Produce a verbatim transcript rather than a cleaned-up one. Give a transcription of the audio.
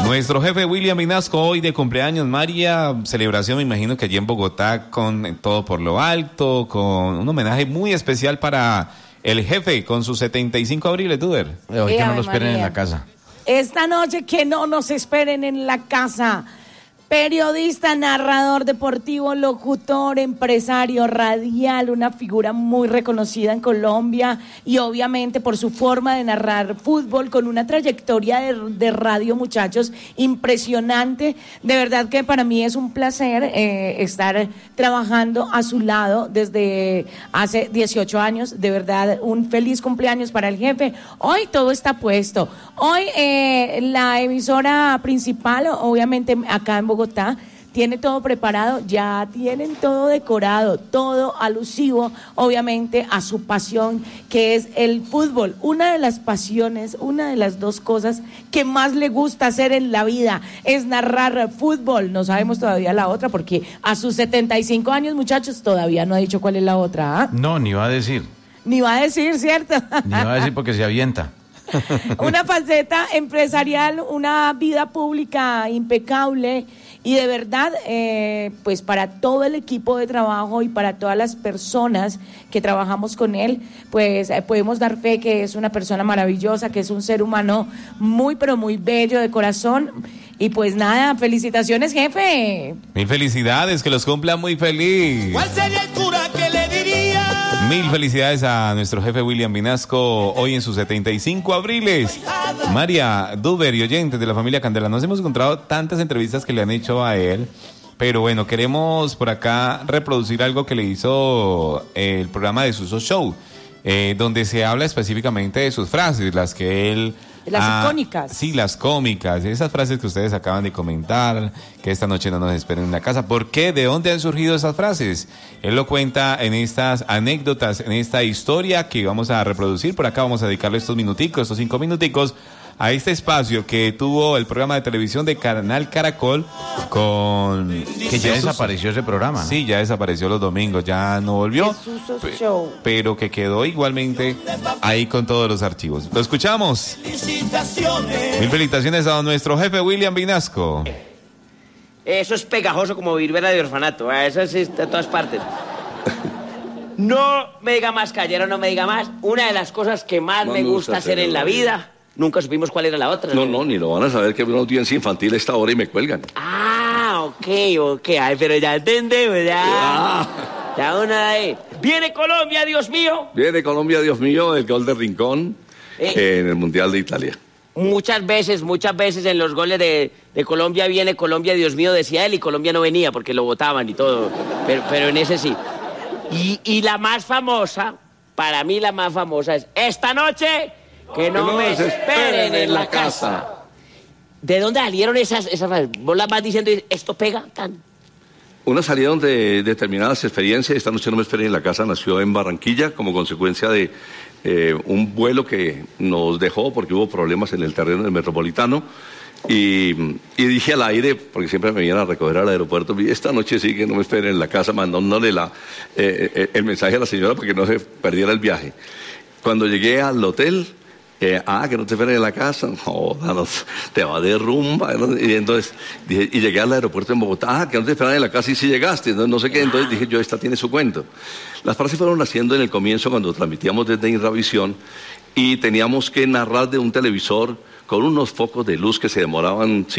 Nuestro jefe William Vinasco hoy de cumpleaños. María, celebración me imagino que allí en Bogotá con Todo por lo Alto, con un homenaje muy especial para el jefe con sus setenta y cinco abriles, Duber. Hoy que no lo esperen en la casa. Esta noche que no nos esperen en la casa. Periodista, narrador deportivo, locutor, empresario radial, una figura muy reconocida en Colombia y obviamente por su forma de narrar fútbol con una trayectoria de, de radio, muchachos, impresionante. De verdad que para mí es un placer eh, estar trabajando a su lado desde hace dieciocho años. De verdad, un feliz cumpleaños para el jefe. Hoy todo está puesto. Hoy eh, la emisora principal, obviamente acá en Bogotá, Bogotá, tiene todo preparado, ya tienen todo decorado, todo alusivo, obviamente, a su pasión, que es el fútbol. Una de las pasiones, una de las dos cosas que más le gusta hacer en la vida es narrar fútbol. No sabemos todavía la otra, porque a sus setenta y cinco años, muchachos, todavía no ha dicho cuál es la otra. ¿Ah? No, ni va a decir. Ni va a decir, ¿cierto? Ni va a decir porque se avienta. Una faceta empresarial, una vida pública impecable y de verdad, eh, pues para todo el equipo de trabajo y para todas las personas que trabajamos con él, pues eh, podemos dar fe que es una persona maravillosa, que es un ser humano muy pero muy bello de corazón. Y pues nada, felicitaciones, jefe. Mil felicidades, que los cumpla muy feliz. ¿Cuál sería el cura que le diría? Mil felicidades a nuestro jefe William Vinasco hoy en sus setenta y cinco abriles. María, Duber y oyentes de la familia Candela, nos hemos encontrado tantas entrevistas que le han hecho a él, pero bueno, queremos por acá reproducir algo que le hizo el programa de Suso Show, eh, donde se habla específicamente de sus frases, las que él... Las ah, icónicas. Sí, las cómicas, esas frases que ustedes acaban de comentar, que esta noche no nos esperen en la casa. ¿Por qué? ¿De dónde han surgido esas frases? Él lo cuenta en estas anécdotas, en esta historia que vamos a reproducir. Por acá vamos a dedicarle estos minuticos, estos cinco minuticos, a este espacio que tuvo el programa de televisión de Canal Caracol con... Que ya desapareció ese programa. Sí, ya desapareció los domingos, ya no volvió. Jesús pe- Show. Pero que quedó igualmente ahí con todos los archivos. Lo escuchamos. Mil felicitaciones a nuestro jefe William Vinasco. Eso es pegajoso como viruela de orfanato, ¿eh? Eso sí está en todas partes. No me diga más, Callero, no me diga más. Una de las cosas que más No me me gusta gusta hacer en la hacerlo, vida, nunca supimos cuál era la otra. No, no, ni lo van a saber que es una audiencia infantil a esta hora y me cuelgan. Ah, ok, ok. Ay, pero ya entendemos, ya. Ah. Ya una de... Viene Colombia, Dios mío. Viene Colombia, Dios mío, el gol de Rincón Eh. eh, en el Mundial de Italia. Muchas veces, muchas veces en los goles de, de Colombia viene Colombia, Dios mío, decía él, y Colombia no venía porque lo votaban y todo. Pero, pero en ese sí. Y, y la más famosa, para mí la más famosa es esta noche que no, Que no me se esperen en la casa. ¿De dónde salieron esas, esas frases? Vos las vas diciendo y esto pega tan... Una salieron de determinadas experiencias. Esta noche no me esperen en la casa nació en Barranquilla como consecuencia de eh, un vuelo que nos dejó porque hubo problemas en el terreno del Metropolitano. Y, y dije al aire, porque siempre me vienen a recoger al aeropuerto, y esta noche sí que no me esperen en la casa, mandándole la, eh, eh, el mensaje a la señora para que no se perdiera el viaje. Cuando llegué al hotel... Eh, ah, que no te esperen en la casa, no, no, te va de rumba, ¿no? Y entonces, dije, y llegué al aeropuerto en Bogotá, ah, que no te esperan en la casa y sí llegaste, entonces no sé qué, entonces dije yo, esta tiene su cuento. Las frases fueron naciendo en el comienzo cuando transmitíamos desde Inravisión y teníamos que narrar de un televisor con unos focos de luz que se demoraban